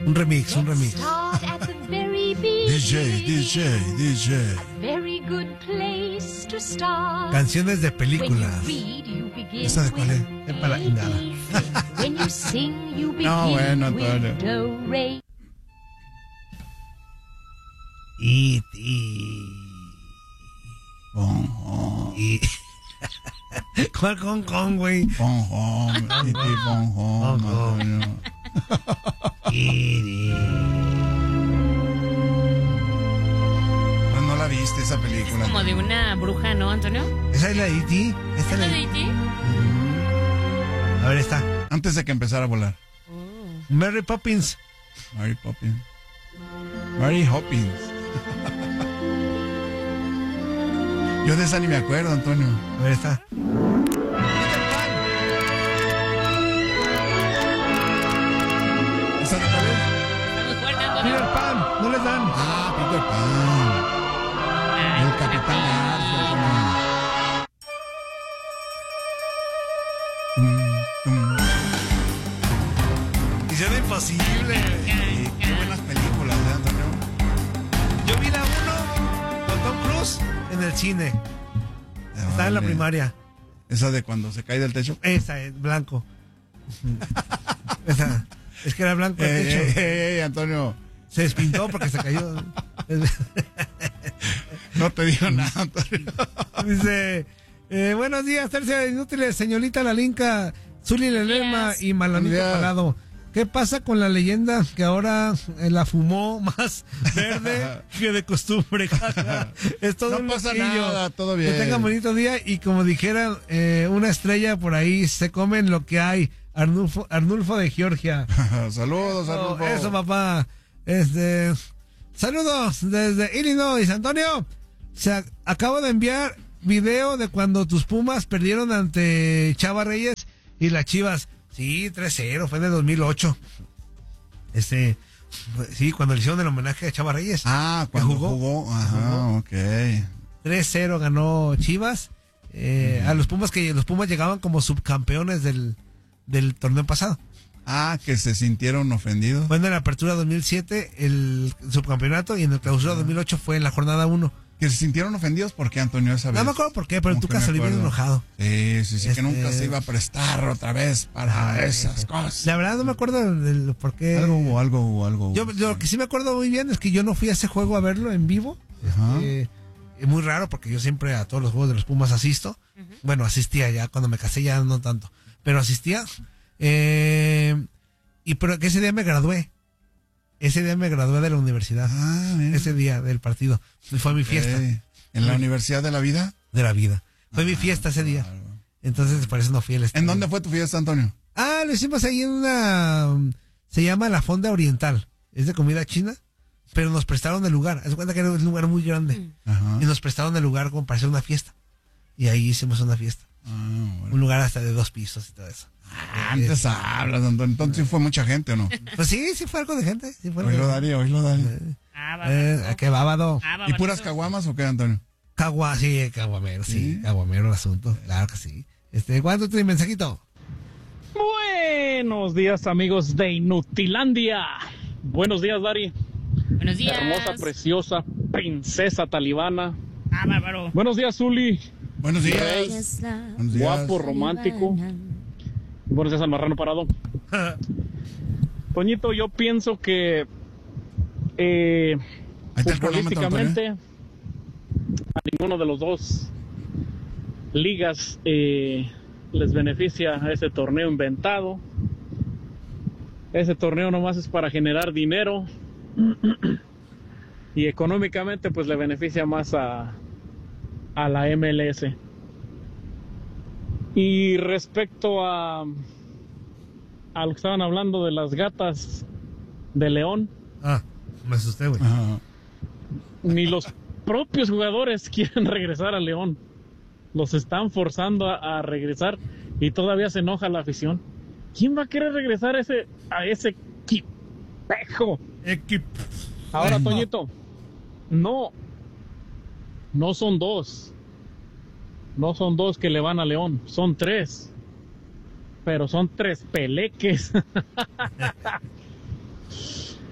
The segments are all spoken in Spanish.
Un remix. DJ. Canciones de películas. ¿Esa de cuál es? Es para nada. No, bueno, Antonio. ¿Cuál con, güey? No la viste esa película. Como de una bruja, ¿no, Antonio? Esa es la de E.T. ¿Esta es la de E.T.? A ver, está. Antes de que empezara a volar. Mary Poppins. Mary Poppins. Yo de esa ni me acuerdo, Antonio. A ver, está. ¿Esa de cuál es? Muy fuerte, Antonio. Peter Pan, no les dan. Peter Pan. El Capitán Garfio. Misión Imposible. Qué buenas películas, Antonio. Yo vi la 1 con Tom Cruise en el cine. Estaba en la primaria. ¿Esa de cuando se cae del techo? Esa es blanco. Esa. Es que era blanco el techo. Antonio. Se despintó porque se cayó. No te digo nada, Antonio. Dice, buenos días, tercia inútiles, señorita Lalinka, Zuli Lelema y Malonito Palado. ¿Qué pasa con la leyenda que ahora la fumó más verde que de costumbre? Es todo no pasa nada, todo bien. Que tengan bonito día y como dijera una estrella por ahí, se comen lo que hay. Arnulfo de Georgia. Saludos, Arnulfo. Eso, papá. Saludos desde Illinois, Antonio. Acabo de enviar video de cuando tus Pumas perdieron ante Chava Reyes y las Chivas. Sí, 3-0, fue en el 2008. Sí, cuando le hicieron el homenaje a Chava Reyes. Cuando jugó. Ajá, ok. 3-0 ganó Chivas. A los Pumas, que los Pumas llegaban como subcampeones del torneo pasado. Que se sintieron ofendidos. Fue en la apertura 2007 el subcampeonato y en el clausura 2008 fue en la jornada 1. Que se sintieron ofendidos porque Antonio esa vez. No me acuerdo por qué, pero tú salí bien enojado. Sí, que nunca se iba a prestar otra vez para esas cosas. La verdad no me acuerdo del por qué. Algo hubo. Yo lo que sí me acuerdo muy bien es que yo no fui a ese juego a verlo en vivo. Es muy raro porque yo siempre a todos los juegos de los Pumas asisto. Bueno, asistía ya, cuando me casé ya no tanto, pero asistía. Pero que ese día me gradué. Ese día me gradué de la universidad. Ese día del partido. Fue mi fiesta. ¿En la Universidad de la Vida? De la vida. Fue mi fiesta ese día. Entonces, por eso no fui al estadio. ¿En dónde fue tu fiesta, Antonio? Lo hicimos ahí en una... Se llama La Fonda Oriental. Es de comida china. Pero nos prestaron el lugar. Haz cuenta que era un lugar muy grande. Y nos prestaron el lugar como para hacer una fiesta. Y ahí hicimos una fiesta. Bueno. Un lugar hasta de 2 pisos y todo eso. Antes hablas, Antonio. Entonces fue mucha gente, ¿o no? Pues sí fue algo de gente. Sí fue hoy lo daría. ¿Qué bábado? ¿Y puras caguamas o qué, Antonio? Caguamero, sí. Caguamero el asunto. Claro que sí. ¿Cuánto tiene mensajito? Buenos días, amigos de Inutilandia. Buenos días, Dari. Buenos días. Hermosa, preciosa, princesa talibana. Bárbaro. Buenos días, Zuli. Buenos días. Guapo, romántico. Buenos días al marrano parado. Toñito, yo pienso que futbolísticamente a ninguno de los dos ligas les beneficia a ese torneo inventado. Ese torneo nomás es para generar dinero y económicamente pues le beneficia más a la MLS. Y respecto a lo que estaban hablando de las gatas de León, me asusté, güey. Ni los propios jugadores quieren regresar a León. Los están forzando a regresar y todavía se enoja la afición. ¿Quién va a querer regresar a ese equipejo? Ahora, Toñito, no son dos. No son dos que le van a León, son 3. Pero son 3 peleques.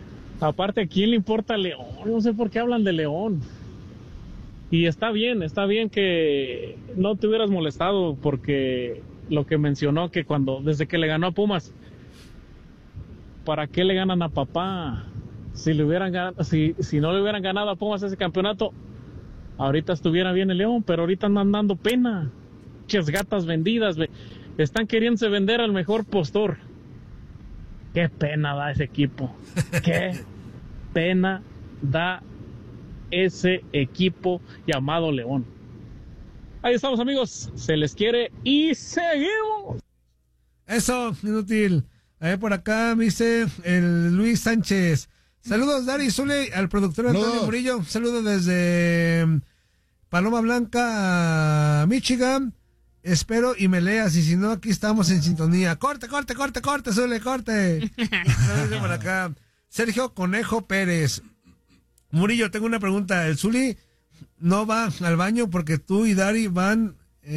Aparte, ¿a quién le importa León? No sé por qué hablan de León. Y está bien que no te hubieras molestado porque lo que mencionó que desde que le ganó a Pumas, ¿para qué le ganan a papá? Si no le hubieran ganado a Pumas ese campeonato, ahorita estuviera bien el León, pero ahorita andan dando pena. Muchas gatas vendidas, están queriéndose vender al mejor postor. Qué pena da ese equipo. Qué pena da ese equipo llamado León. Ahí estamos, amigos. Se les quiere y seguimos. Eso, inútil. A ver, por acá me dice el Luis Sánchez. Saludos, Dari Zule, al productor Antonio Murillo. Saludos desde Paloma Blanca, Michigan. Espero y me leas, y si no, aquí estamos en sintonía. Corte, Zule, corte. Por acá. Sergio Conejo Pérez. Murillo, tengo una pregunta. El Zuli no va al baño porque tú y Dari van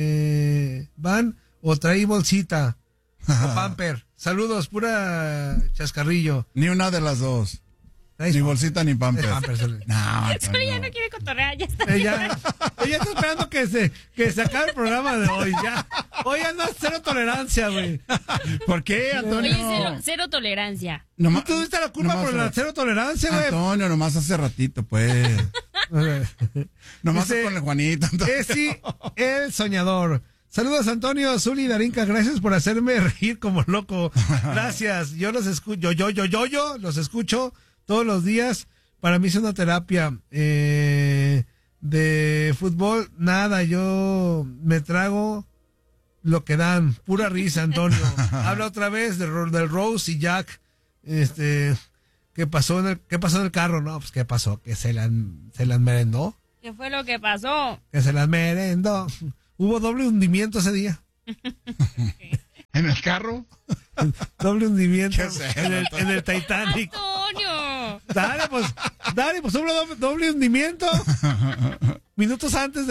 o traí bolsita o pamper. Saludos, pura chascarrillo. Ni una de las dos. Ni bolsita ni pamper. No, ya no quiere cotorrear, ya está. Ella está esperando que se acabe el programa de hoy. Ya. Hoy anda cero tolerancia, güey. ¿Por qué, Antonio? Oye, cero tolerancia. ¿Tú tuviste la culpa por la cero tolerancia, güey? Antonio, nomás hace ratito, pues. Nomás con el Juanito. Sí, el soñador. Saludos, Antonio, Zuli y Darinka. Gracias por hacerme reír como loco. Gracias. Yo los escucho. Yo los escucho todos los días. Para mí es una terapia de fútbol. Nada, yo me trago lo que dan. Pura risa, Antonio. Habla otra vez del Rose y Jack. ¿Qué pasó en el carro? No, pues ¿qué pasó? Que se las merendó. ¿Qué fue lo que pasó? Que se las merendó. Hubo doble hundimiento ese día. ¿En el carro? Doble hundimiento en el Titanic. ¡Antonio! Dale, pues hubo doble hundimiento. Minutos antes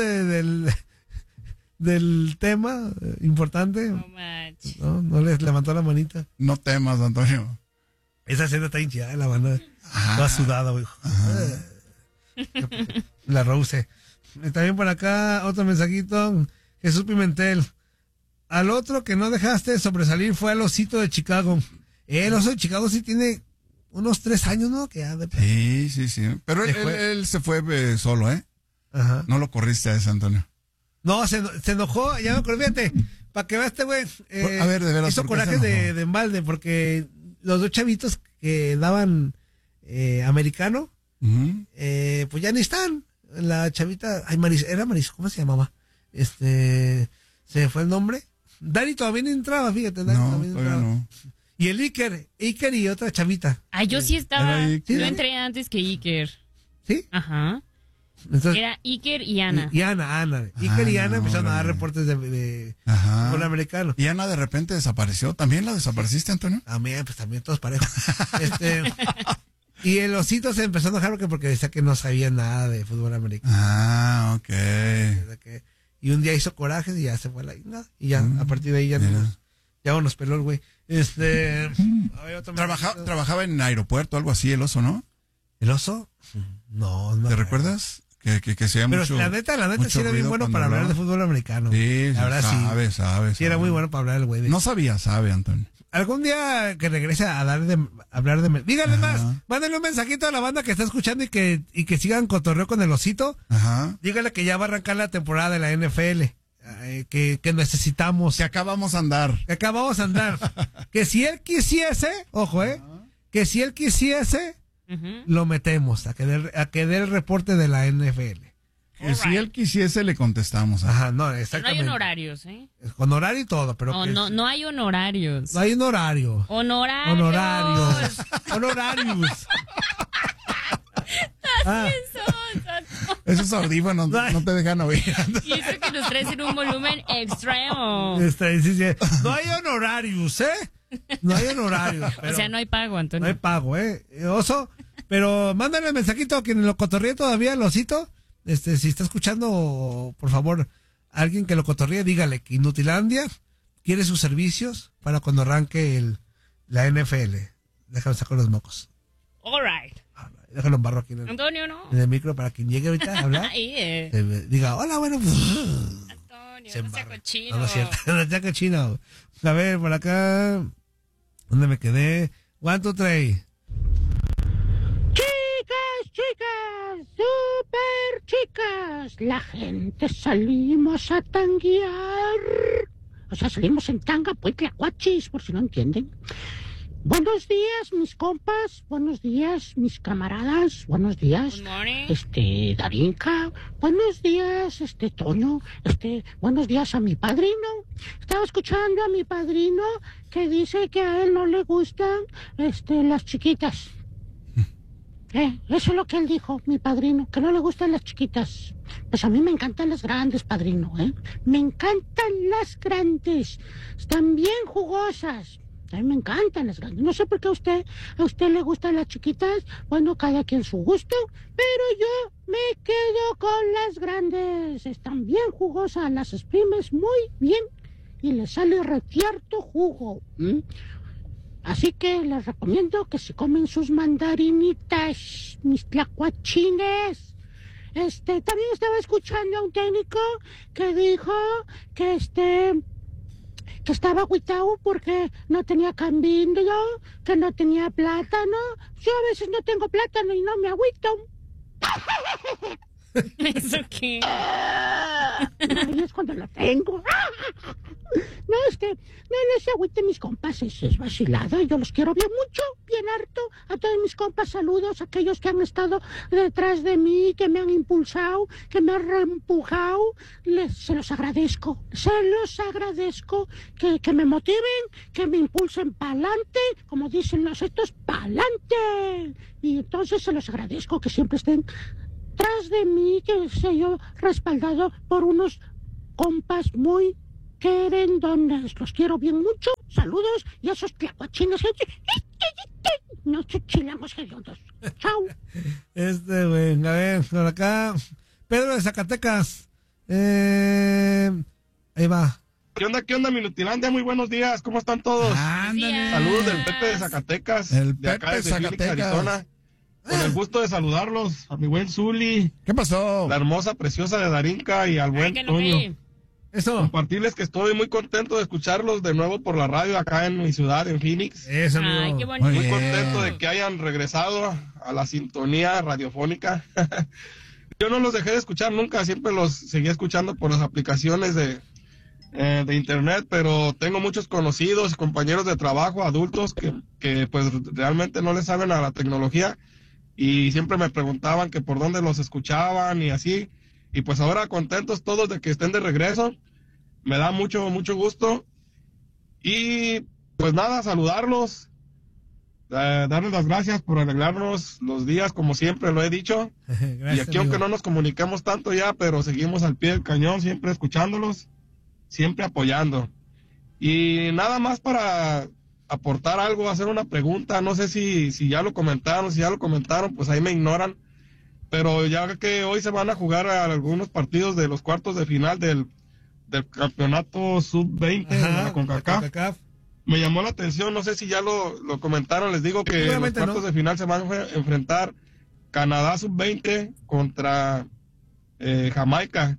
del tema importante. No manches. No les levantó la manita. No temas, Antonio. Esa escena está hinchada de la banda. Toda sudada, güey. La Rose. También por acá, otro mensajito. Jesús Pimentel. Al otro que no dejaste sobresalir fue al Osito de Chicago. El Oso de Chicago sí tiene unos 3 años, ¿no? Que ya Sí. Pero él se fue solo, ¿eh? Ajá. No lo corriste a ese, Antonio. No, se enojó. Ya me acuerdo, fíjate. Para que veas este güey. A ver, de veras. Hizo coraje de embalde porque los 2 chavitos que daban americano, pues ya ni están. La chavita, era Maris, ¿cómo se llamaba? Se me fue el nombre. Dari todavía no entraba, fíjate. Dari todavía no. Y el Iker y otra chavita. Yo sí estaba. Yo entré antes que Iker. ¿Sí? Ajá. Entonces, era Iker y Ana. Y Ana. Iker y Ana empezaron a dar reportes de fútbol americano. Y Ana de repente desapareció. ¿También la desapareciste, Antonio? También todos parejos. Y el Osito se empezó a enojar porque decía que no sabía nada de fútbol americano. Ok. Y un día hizo coraje y ya se fue la nada. Y ya, a partir de ahí ya nos peló el güey. A ver, Trabajaba en aeropuerto, algo así, el Oso, ¿no? ¿El Oso? No. ¿Te recuerdas? Que sea pero mucho. La neta sí era bien bueno para hablar de fútbol americano. Sí, la verdad sabe. Sí, era muy bueno para hablar el güey. No sabe, Antonio. Algún día que regrese a hablar de... Díganle más, mándenle un mensajito a la banda que está escuchando y que sigan cotorreo con el Osito. Ajá. Díganle que ya va a arrancar la temporada de la NFL. Que necesitamos. Que acabamos a andar. Que si él quisiese, ojo, que si él quisiese, lo metemos a que dé el reporte de la NFL. Que si él quisiese, le contestamos. Ajá, no, exactamente. No hay honorarios, ¿eh? Con horario y todo, pero... No hay honorarios. No hay un horario. Honorarios. Esos audífonos no te dejan oír. Y eso que los traes en un volumen extremo. No hay honorarios, No hay honorarios. O sea, no hay pago, Antonio. No hay pago, Oso. Pero mándale el mensajito a quien lo cotorríe todavía, el Osito. Si está escuchando, por favor, alguien que lo cotorríe, dígale que Inutilandia quiere sus servicios para cuando arranque la NFL. Déjame sacar los mocos. All right. Déjalo barro aquí Antonio, ¿no? en el micro para quien llegue ahorita a hablar. Ahí, Diga, hola, bueno. Antonio, Se no sea embarra. cochino. No es cierto, no sea cochino. A ver, por acá. ¿Dónde me quedé? 1, 2, 3. Chicas, super chicas, la gente salimos a tanguear. O sea, salimos en tanga, pues tlacuachis, por si no entienden. Buenos días, mis compas, buenos días, mis camaradas, buenos días, Good morning. Darinka, buenos días, Toño, buenos días a mi padrino. Estaba escuchando a mi padrino que dice que a él no le gustan, las chiquitas. Eso es lo que él dijo, mi padrino, que no le gustan las chiquitas. Pues a mí me encantan las grandes, padrino, Me encantan las grandes. Están bien jugosas. A mí me encantan las grandes. No sé por qué a usted le gustan las chiquitas. Bueno, cada quien su gusto. Pero yo me quedo con las grandes. Están bien jugosas. Las exprimes muy bien y le sale retierto jugo. Así que les recomiendo que se comen sus mandarinitas, mis tlacuachines. También estaba escuchando a un técnico que dijo que que estaba agüitado porque no tenía cambio, que no tenía plátano. Yo a veces no tengo plátano y no me agüito. ¿Eso qué? Ahí es cuando lo tengo. No, no se agüiten mis compas, es vacilada. Yo los quiero bien mucho, bien harto. A todos mis compas, saludos. A aquellos que han estado detrás de mí, que me han impulsado, que me han reempujado. Se los agradezco. Se los agradezco que me motiven, que me impulsen pa'lante, como dicen los estos, pa'lante. Y entonces se los agradezco que siempre estén tras de mí, que sé yo, respaldado por unos compas muy querendones. Los quiero bien mucho. Saludos y a esos tlacuachines. No chilangos hediondos. Chao. Güey, a ver, por acá. Pedro de Zacatecas. Ahí va. ¿Qué onda, Minutilandia? Muy buenos días, ¿cómo están todos? Ándale. Saludos del Pepe de Zacatecas, El de acá Pepe desde Phoenix, Zacatecas. Arizona. Con el gusto de saludarlos, a mi buen Zuli, ¿Qué pasó? la hermosa, preciosa de Darinka y al Ay, buen que no Toño. vi. Eso. Compartirles que estoy muy contento de escucharlos de nuevo por la radio acá en mi ciudad, en Phoenix. Eso, amigo. Ay, qué bonito. Muy Muy bien. contento de que hayan regresado a la sintonía radiofónica. Yo no los dejé de escuchar nunca, siempre los seguía escuchando por las aplicaciones de internet, pero tengo muchos conocidos y compañeros de trabajo, adultos, que pues realmente no le saben a la tecnología y siempre me preguntaban que por dónde los escuchaban y así. Y pues ahora contentos todos de que estén de regreso. Me da mucho gusto. Y pues nada, saludarlos. Darles las gracias por arreglarnos los días, como siempre lo he dicho. Gracias, Y aquí, aunque no nos comuniquemos tanto ya, pero seguimos al pie del cañón, siempre escuchándolos, siempre apoyando. Y nada más para aportar algo, hacer una pregunta. No sé si ya lo comentaron, pues ahí me ignoran. Pero ya que hoy se van a jugar algunos partidos de los cuartos de final del campeonato sub-20 de la CONCACAF. Me llamó la atención, no sé si ya lo comentaron, les digo que en los cuartos de final se van a enfrentar Canadá sub-20 contra Jamaica.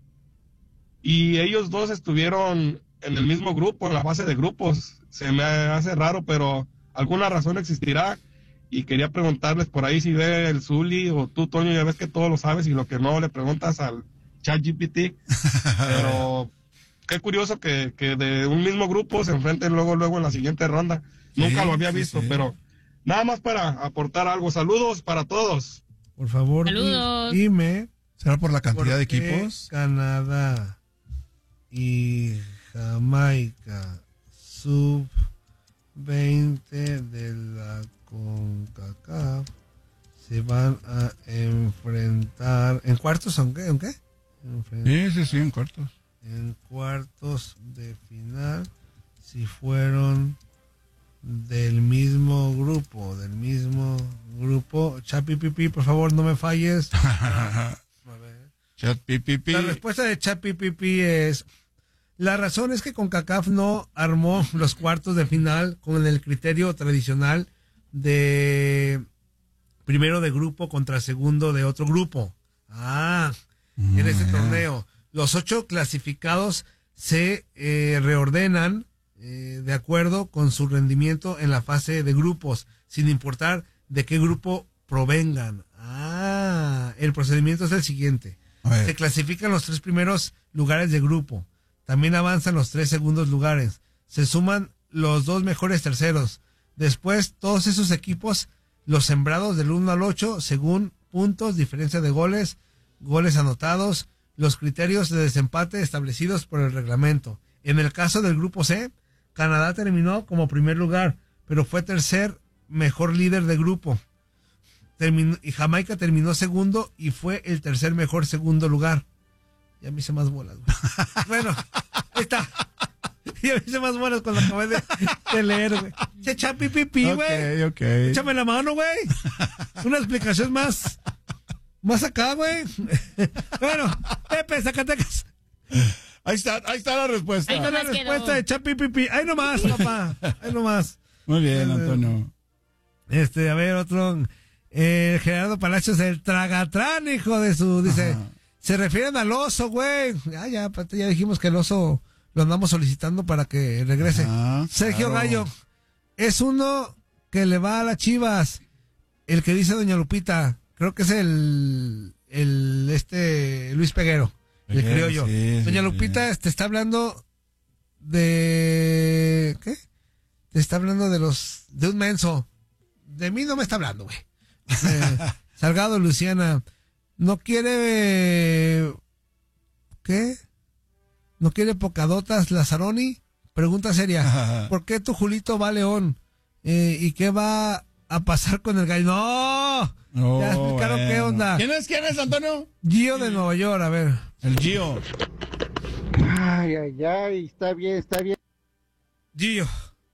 Y ellos dos estuvieron en el mismo grupo, en la fase de grupos. Se me hace raro, pero alguna razón existirá. Y quería preguntarles por ahí si ve el Zuli o tú, Toño, ya ves que todo lo sabes y lo que no le preguntas al ChatGPT. Pero qué curioso que de un mismo grupo se enfrenten luego en la siguiente ronda. Nunca lo había visto, pero nada más para aportar algo. Saludos para todos. Por favor, Saludos. dime. ¿Será por la cantidad de ¿por qué equipos? Canadá y Jamaica sub-20 de la CONCACAF se van a enfrentar en cuartos, ¿en qué? Sí, en cuartos. En cuartos de final, si fueron del mismo grupo. Chapipipi, por favor, no me falles. A ver. Chat pipipi. La respuesta de Chapipipi es: la razón es que CONCACAF no armó los cuartos de final con el criterio tradicional de primero de grupo contra segundo de otro grupo. En este torneo. Los 8 clasificados se reordenan de acuerdo con su rendimiento en la fase de grupos, sin importar de qué grupo provengan. El procedimiento es el siguiente. Se clasifican los 3 primeros lugares de grupo. También avanzan los 3 segundos lugares. Se suman los 2 mejores terceros. Después, todos esos equipos, los sembrados del 1 al 8, según puntos, diferencia de goles, goles anotados, los criterios de desempate establecidos por el reglamento. En el caso del grupo C, Canadá terminó como primer lugar, pero fue tercer mejor líder de grupo. Y Jamaica terminó segundo y fue el tercer mejor segundo lugar. Ya me hice más bolas, güey. Bueno, ahí está. Ya me hice más bolas cuando acabé de leer, güey. Se echa pipipi, güey. Ok. Échame la mano, güey. Una explicación más acá, güey. Bueno, Pepe, Zacatecas. Ahí está la respuesta. Ahí está la respuesta de Chapipipi. Ahí nomás, papá. Ahí nomás. Muy bien, Antonio. A ver, otro. Gerardo Palacios, el tragatrán, hijo de su. Dice, se refieren al oso, güey. Ya dijimos que el oso lo andamos solicitando para que regrese. Sergio Gallo, es uno que le va a las Chivas. El que dice doña Lupita. Creo que es el Luis Peguero. El criollo. Sí, doña Lupita te está hablando de... ¿Qué? Te está hablando de un menso. De mí no me está hablando, güey. Salgado, Luciana. No quiere... ¿Qué? ¿No quiere pocadotas Lazaroni? Pregunta seria. ¿Por qué tu Julito va a León? ¿Y qué va a pasar con el gallo? ¡No! Ya explicaron qué onda. ¿Quién es, Antonio? Gio de Nueva York, a ver. El Gio. Ay, está bien. Gio.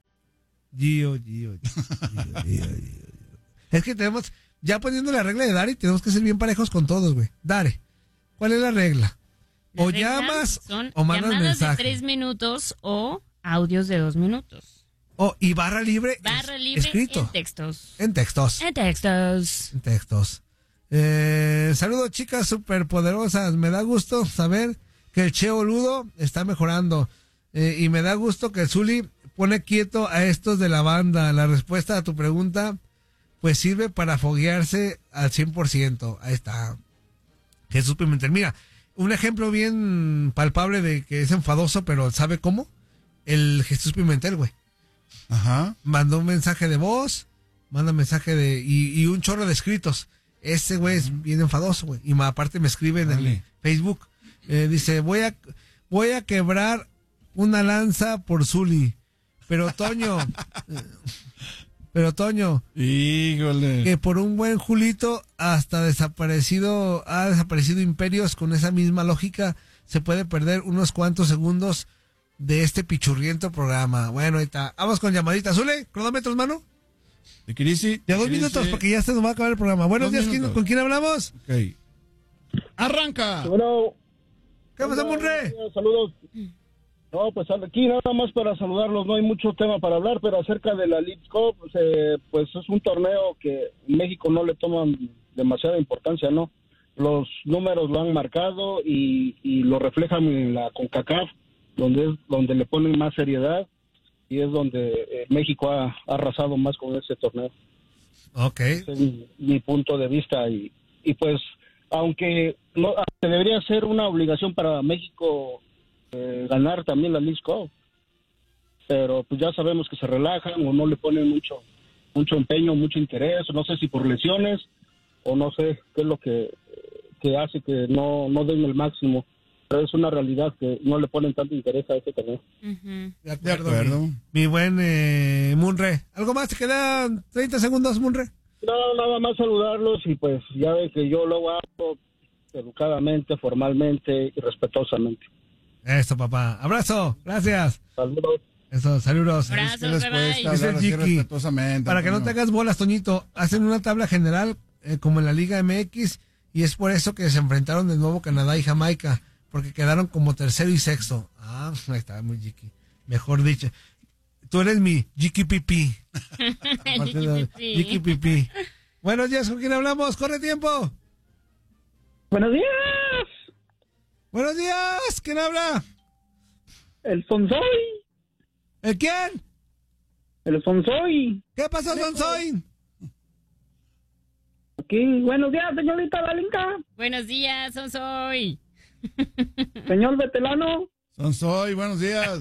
Es que tenemos, ya poniendo la regla de Dari, tenemos que ser bien parejos con todos, güey. Dari, ¿cuál es la regla? O llamas o mandas llamadas mensaje. de 3 minutos o audios de 2 minutos. Y barra libre escrito. En textos. Saludos, chicas superpoderosas. Me da gusto saber que el Che Boludo está mejorando. Y me da gusto que Zuli pone quieto a estos de la banda. La respuesta a tu pregunta, pues sirve para foguearse al 100%. Ahí está. Jesús Pimentel. Mira, un ejemplo bien palpable de que es enfadoso, pero ¿sabe cómo? El Jesús Pimentel, güey. Mandó un mensaje de voz, manda mensaje y un chorro de escritos. Ese güey es bien enfadoso, güey. Y aparte me escribe en el Facebook. Dice, voy a quebrar una lanza por Zuli. Pero Toño, híjole, que por un buen Julito ha desaparecido imperios. Con esa misma lógica se puede perder unos cuantos segundos de este pichurriento programa. Bueno, ahí está. Vamos con llamadita. Zule, cronómetros, mano. De Crisi. Ya 2 minutos porque ya se nos va a acabar el programa. Buenos días, ¿con quién hablamos? Ok. Arranca. Bueno. ¿Qué pasa, Monre? Saludos. No, pues aquí nada más para saludarlos. No hay mucho tema para hablar, pero acerca de la Leagues Cup, pues es un torneo que en México no le toman demasiada importancia, ¿no? Los números lo han marcado y lo reflejan en la CONCACAF, donde le ponen más seriedad, y es donde México ha arrasado más con ese torneo. Ok. Ese es mi punto de vista, y pues aunque no debería ser una obligación para México ganar también la Leagues Cup, pero pues ya sabemos que se relajan o no le ponen mucho empeño, mucho interés, no sé si por lesiones o no sé qué es lo que hace que no den el máximo. Pero es una realidad que no le ponen tanto interés a ese torneo. De acuerdo. Mi buen Munre. ¿Algo más? ¿Te quedan 30 segundos, Munre? No, nada más saludarlos y pues ya ven que yo lo hago educadamente, formalmente y respetuosamente. Eso, papá. Abrazo. Gracias. Saludos. Eso, saludos. Abrazos, Para que no te hagas bolas, Toñito, hacen una tabla general como en la Liga MX y es por eso que se enfrentaron de nuevo Canadá y Jamaica, porque quedaron como tercero y sexto. Ahí está, muy Jiki. Mejor dicho. Tú eres mi Jiki Pipi. Jiki Pipi. Buenos días, ¿con quién hablamos? ¡Corre tiempo! Buenos días. Buenos días, ¿quién habla? El Sonsoy. ¿El quién? El Sonsoy. ¿Qué pasó, Sonsoy? Aquí, buenos días, señorita Lalinka. Buenos días, Sonsoy. Señor Betelano. Sonsoy, buenos días.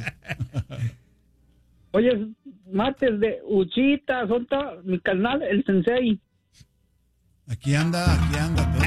Oye, martes de Uchita, solta mi carnal, el Sensei. Aquí anda todo.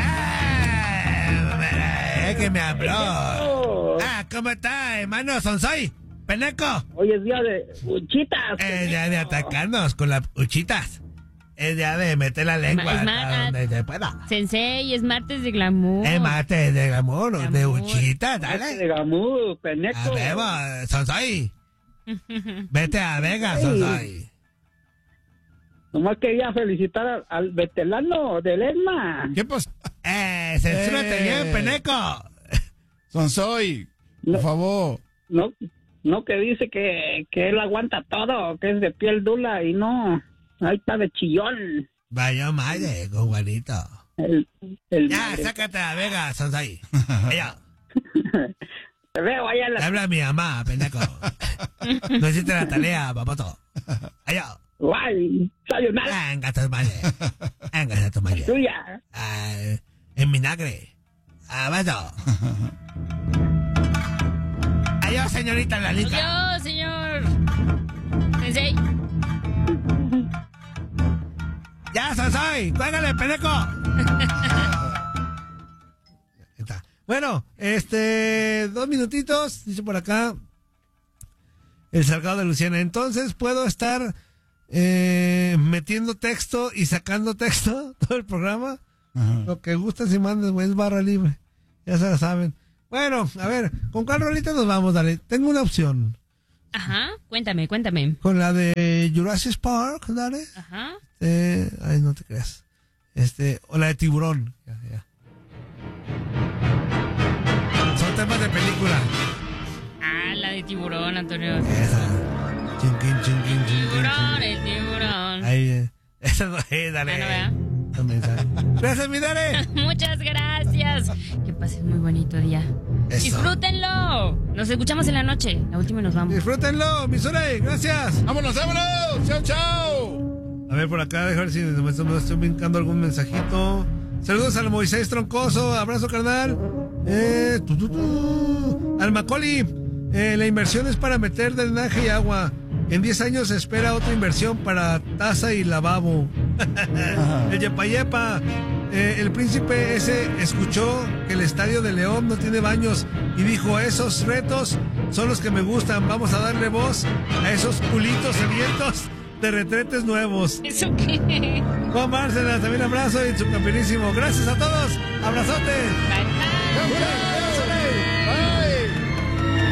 Es que me habló. ¿Cómo está, hermano Sonsoy? Peneco. Hoy es día de Uchitas. Es día de atacarnos con las uchitas. Es día de meter la lengua a donde se pueda. Sensei, es martes de glamour. Es martes de glamour, de uchitas, dale. Martes de glamour, Peneco. A ver, Sonsoy. Vete a Vegas, Sonsoy. Nomás quería felicitar al Betelano del ESMA. ¿Qué pasó? Censúrate bien, Peneco. Sonsoy, por favor. No que dice que él aguanta todo, que es de piel dura y no, ahí está de chillón. Vaya madre, con Juanito. Ya, madre. sácate a Vegas, Sonsoy. Allá. Te veo allá en la... Te habla mi mamá, Peneco. No hiciste la tarea, papoto. Allá. Guay, sayonara. Venga, tu madre. Venga, tu madre. Tuya. En vinagre. Abajo. Adiós, señorita Lalita. Adiós, señor. Sensei. Ya, Sonsoy. Cuélgale, Peneco. Está. Bueno, 2 minutitos. Dice por acá el Salgado de Luciana. Entonces, ¿puedo estar metiendo texto y sacando texto todo el programa? Ajá. Lo que gustas y mandes, güey, es barra libre. Ya se la saben. Bueno, a ver, ¿con cuál rolita nos vamos? Dale, tengo una opción. Ajá, cuéntame. Con la de Jurassic Park, dale. Ajá. Ay, no te creas. O la de Tiburón. Ya. Son temas de película. La de Tiburón, Antonio. Esa. Chinquín. Tiburón, el tiburón. Ahí, esa no es, dale. No vea. Gracias, mi Dare. Muchas gracias. Que pases muy bonito día. Eso. Disfrútenlo. Nos escuchamos en la noche. La última y nos vamos. Disfrútenlo, mi Sore. Gracias. Vámonos. Chao. A ver, por acá, déjame ver si me estoy brincando algún mensajito. Saludos al Moisés Troncoso. Abrazo, carnal. Al Macaulay. La inversión es para meter drenaje y agua. En 10 años se espera otra inversión para taza y lavabo. El Yepa. El príncipe ese escuchó que el estadio de León no tiene baños y dijo, esos retos son los que me gustan. Vamos a darle voz a esos culitos sedientos de retretes nuevos. ¿Eso qué? Juan Bárcenas, también abrazo y su campeonísimo. Gracias a todos. Abrazote. Bye. Bye.